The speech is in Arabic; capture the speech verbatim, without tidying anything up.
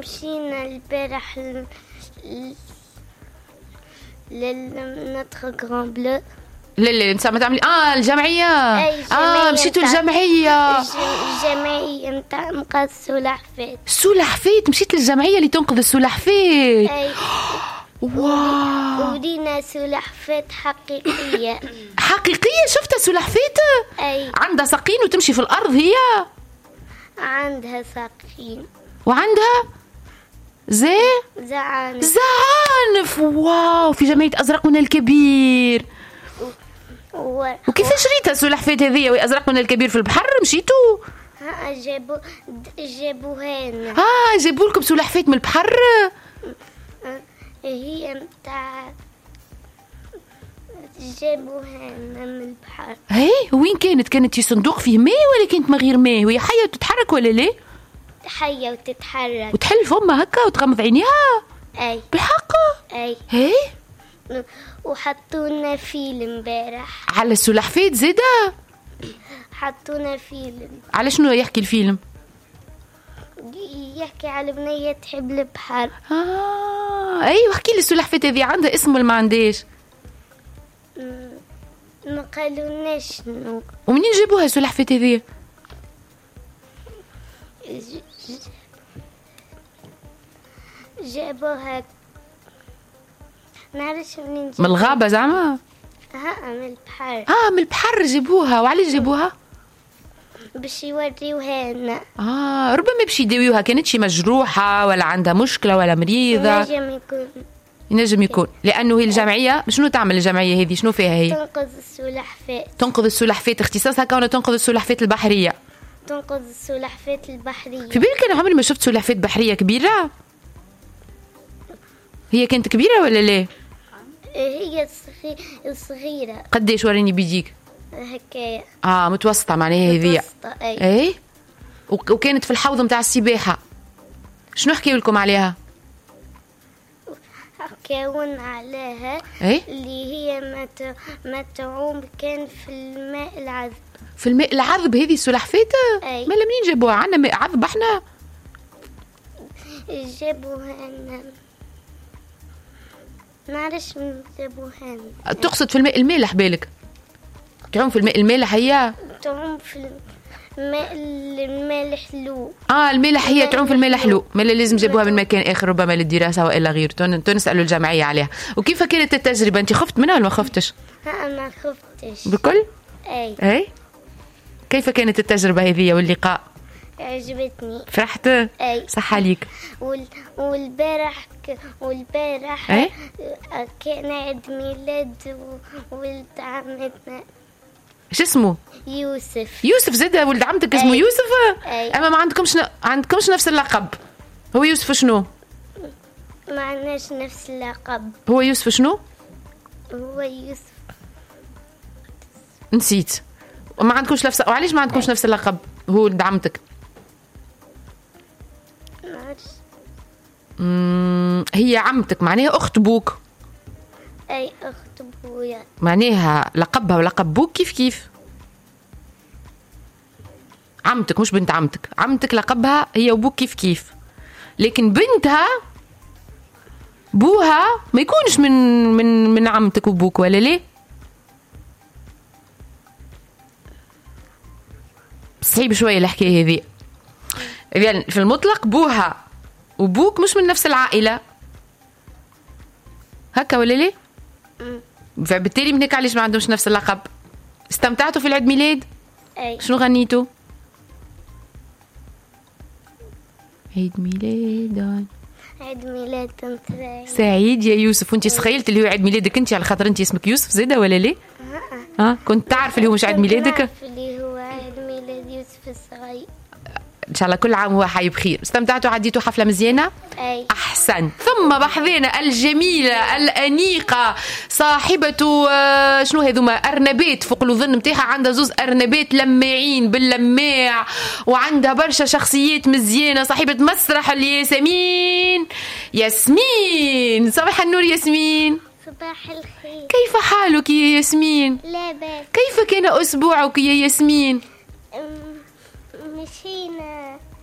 مشينا البارح ل... للنتر غران بلو. لا لا انت ما تعملي اه الجمعيه. اه مشيتوا الجمعيه الجمعيه نتاع انقاذ السلحفات. السلحفات مشيت للجمعيه اللي تنقذ السلحفات. اي واو ولينا سلحفات حقيقيه. حقيقيه شفتها سلحفات؟ اي عندها ساقين وتمشي في الارض هي؟ عندها ساقين وعندها زي زعانف. زعانف. واو في جمعيه ازرق من الكبير. و... وكيفاش ريتها السلحفات هذيا وازرق من الكبير في البحر؟ مشيتوا؟ ها جابوا جابوها لنا. اه جابوا لكم سلحفات من البحر؟ هي متاع جابوها لنا من البحر. هي وين كانت؟ كانت في صندوق فيه ماء ولا كانت من غير ماء؟ وهي حيه وتتحرك ولا لا؟ حيه وتتحرك وتحل فمها هكا وتغمض عينيها؟ اي بالحق؟ اي هي وحطونا فيلم امبارح على السلحفات زاده؟ حطونا فيلم. على شنو يحكي الفيلم؟ يحكي على بنية تحب البحر. اه ايوه احكي لي السلحفات هذه عندها اسم ولا ما عندهاش؟ ما قالولناش شنو. ومنين جابوها السلحفات هذه؟ جابوها نعرفش منين جابوها. من الغابه زعما؟ ها من البحر. اه من البحر جابوها. وعلاش جابوها؟ باش يوريوها لنا. اه ربما باش يداويوها. كانت شي مجروحه ولا عندها مشكله ولا مريضه؟ ينجم يكون. ينجم يكون لانه هي الجمعيه. شنو تعمل الجمعيه هذه؟ شنو فيها هي؟ تنقذ السلحفات. تنقذ السلحفات. اختصاصها كونها تنقذ السلحفات البحريه. تنقذ السلحفات البحريه. في بالك انا عمري ما شفت سلحفات بحريه كبيره. هي كانت كبيره ولا لا؟ هي صغيره. قديش؟ وريني بيجيك. هكايا. اه متوسطه معناها هذه. اي اي وكانت في الحوض نتاع السباحه. شنو حكيوا لكم عليها؟ حكاون عليها اي اللي هي ما ما تعوم كان في الماء العذب. في الماء العذب هذه السلحفات؟ اي مالا منين جابوها؟ عندنا ماء عذب احنا. جابوها لنا نعرفش من جابوها لنا. تقصد في الماء المالح بالك؟ تعوم في الماء المالح هي؟ تعوم في الماء المالح لو. اه المالح هي تعوم في المالح لو. مالا لازم جابوها من مكان اخر ربما للدراسه والا غير. تنسالوا الجمعيه عليها. وكيف كانت التجربه؟ انت خفت منها ولا ما خفتش؟ ها ما خفتش بكل. اي اي كيف كانت التجربه هذه واللقاء؟ عجبتني. فرحت؟ اي صح عليك. وال... والبارح ك... والبارح أي؟ كان عيد ميلاد و... ولد عمتنا. ايش اسمه؟ يوسف. يوسف زاد ولد عمتك اسمه أي. يوسف؟ أي. اما ما عندكمش ن... عندكمش نفس اللقب. هو يوسف شنو؟ ما عندناش نفس اللقب. هو يوسف شنو؟ هو يوسف نسيت. وما عندكمش نفس. وعلاش ما عندكمش نفس اللقب؟ هو ولد عمتك. امم هي عمتك معناها اخت بوك. اي اخت بويا. معناها لقبها ولقب بوك كيف كيف. عمتك مش بنت عمتك. عمتك لقبها هي وبوك كيف كيف. لكن بنتها بوها ما يكونش من من من عمتك وبوك ولا ليه؟ صعيب شويه الحكايه هذه. يعني في المطلق بوها وبوك مش من نفس العائله. هكا ولا ليه؟ فبالتالي من هيك علاش ما عندهمش نفس اللقب. استمتعتوا في العيد ميلاد؟ اي. شنو غنيتوا؟ عيد ميلاد عيد ميلاد سعيد. سعيد يا يوسف. وانت تخيلت اللي هو عيد ميلادك انت على خاطر انت اسمك يوسف زاده ولا ليه؟ ها أه؟ كنت تعرف اللي هو مش عيد ميلادك؟ كنت اللي هو عيد ميلاد يوسف الصغير. ان شاء الله كل عام وهو حي بخير. استمتعتوا؟ عديتوا حفله مزيانه؟ اي احسن. ثم بحذينا الجميله الانيقه صاحبه شنو هذوما ارنبات فوق الاذن نتاعها. عندها زوز ارنبات لماعين باللماع وعندها برشا شخصيات مزيانه. صاحبه مسرح الياسمين. ياسمين صباح النور ياسمين. صباح الخير. كيف حالك يا ياسمين؟ لا بأس. كيف كان اسبوعك يا ياسمين؟ مشينا